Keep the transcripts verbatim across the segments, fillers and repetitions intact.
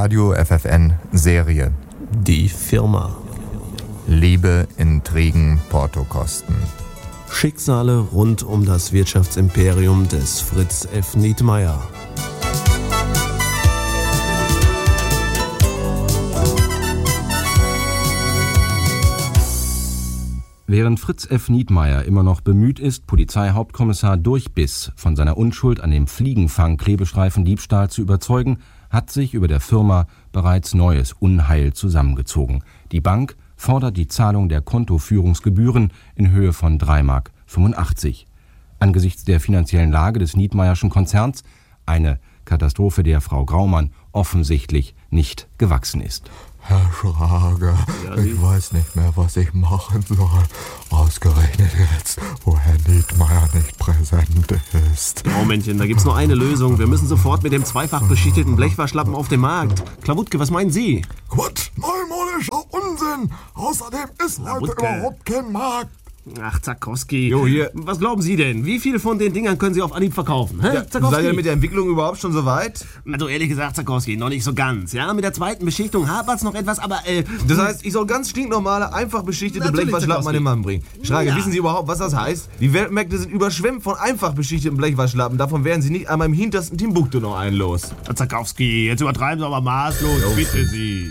Radio F F N Serie. Die Firma. Liebe, Intrigen, Portokosten. Schicksale rund um das Wirtschaftsimperium des Fritz F. Nietmeyer. Während Fritz F. Nietmeyer immer noch bemüht ist, Polizeihauptkommissar Durchbiss von seiner Unschuld an dem Fliegenfang-Klebestreifen-Diebstahl zu überzeugen, hat sich über der Firma bereits neues Unheil zusammengezogen. Die Bank fordert die Zahlung der Kontoführungsgebühren in Höhe von drei Mark fünfundachtzig. Angesichts der finanziellen Lage des Nietmeyerschen Konzerns eine Katastrophe, der Frau Graumann offensichtlich nicht gewachsen ist. Herr Schrage, ja, ich weiß nicht mehr, was ich machen soll. Ausgerechnet jetzt, wo Herr Nietmeyer nicht präsent ist. Momentchen, da gibt's nur eine Lösung. Wir müssen sofort mit dem zweifach beschichteten Blechwaschlappen auf den Markt. Klawutke, was meinen Sie? Quatsch, neumodischer Unsinn. Außerdem ist heute überhaupt kein Markt. Ach, Zakowski. Jo, hier. Was glauben Sie denn? Wie viele von den Dingern können Sie auf Anhieb verkaufen? Hä? Ja, seid ihr mit der Entwicklung überhaupt schon so weit? Also ehrlich gesagt, Zakowski, noch nicht so ganz. Ja, mit der zweiten Beschichtung hapert's noch etwas, aber äh... Das heißt, ich soll ganz stinknormale, einfach beschichtete Natürlich, Blechwaschlappen an den Mann bringen. Schrage, Ja. wissen Sie überhaupt, was das heißt? Die Weltmärkte sind überschwemmt von einfach beschichteten Blechwaschlappen. Davon werden Sie nicht einmal im hintersten Timbuktu noch einen los. Zakowski, jetzt übertreiben Sie aber maßlos. Jo. Bitte Sie.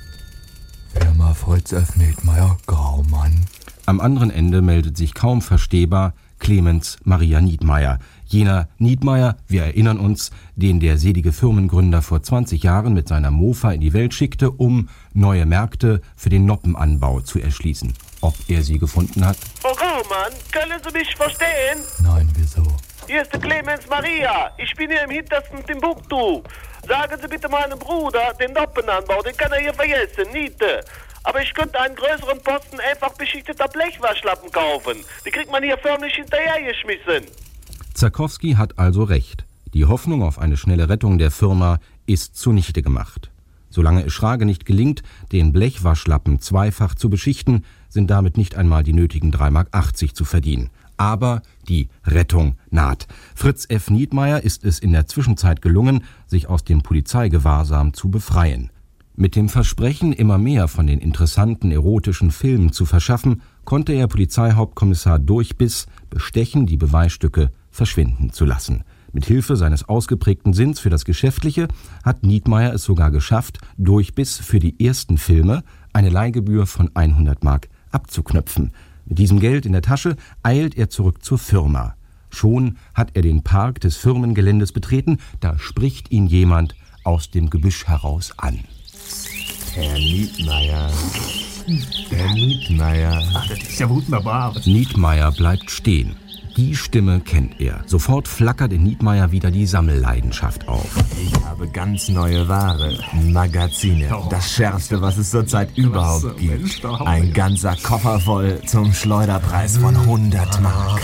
Firma Fritz F. Nietmeyer, Graumann. Am anderen Ende meldet sich kaum verstehbar Clemens Maria Nietmeyer. Jener Nietmeyer, wir erinnern uns, den der selige Firmengründer vor zwanzig Jahren mit seiner Mofa in die Welt schickte, um neue Märkte für den Noppenanbau zu erschließen. Ob er sie gefunden hat? Frau Graumann, können Sie mich verstehen? Nein, wieso? Hier ist der Clemens Maria. Ich bin hier im hintersten Timbuktu. Sagen Sie bitte meinem Bruder, den Noppenanbau, den kann er hier vergessen, Niete. Aber ich könnte einen größeren Posten einfach beschichteter Blechwaschlappen kaufen. Die kriegt man hier förmlich hinterhergeschmissen. Zakowski hat also recht. Die Hoffnung auf eine schnelle Rettung der Firma ist zunichte gemacht. Solange es Schrage nicht gelingt, den Blechwaschlappen zweifach zu beschichten, sind damit nicht einmal die nötigen drei Mark achtzig zu verdienen. Aber die Rettung naht. Fritz F. Nietmeyer ist es in der Zwischenzeit gelungen, sich aus dem Polizeigewahrsam zu befreien. Mit dem Versprechen, immer mehr von den interessanten erotischen Filmen zu verschaffen, konnte er Polizeihauptkommissar Durchbiss bestechen, die Beweisstücke verschwinden zu lassen. Mit Hilfe seines ausgeprägten Sinns für das Geschäftliche hat Nietmeyer es sogar geschafft, Durchbiss für die ersten Filme eine Leihgebühr von hundert Mark abzuknöpfen. Mit diesem Geld in der Tasche eilt er zurück zur Firma. Schon hat er den Park des Firmengeländes betreten, da spricht ihn jemand aus dem Gebüsch heraus an. Herr Nietmeyer. Herr Nietmeyer. Ach, das ist ja wunderbar. Nietmeyer bleibt stehen. Die Stimme kennt er. Sofort flackert in Nietmeyer wieder die Sammelleidenschaft auf. Ich habe ganz neue Ware. Magazine. Das Schärfste, was es zurzeit überhaupt gibt. Ein ganzer Koffer voll zum Schleuderpreis von hundert Mark.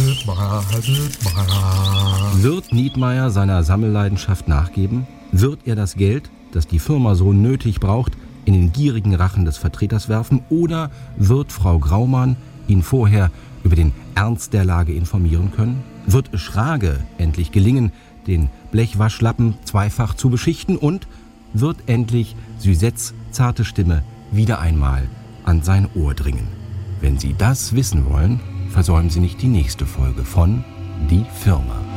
Wird Nietmeyer seiner Sammelleidenschaft nachgeben? Wird er das Geld, das die Firma so nötig braucht, in den gierigen Rachen des Vertreters werfen? Oder wird Frau Graumann ihn vorher über den Ernst der Lage informieren können? Wird es Schrage endlich gelingen, den Blechwaschlappen zweifach zu beschichten? Und wird endlich Susettes zarte Stimme wieder einmal an sein Ohr dringen? Wenn Sie das wissen wollen, versäumen Sie nicht die nächste Folge von Die Firma.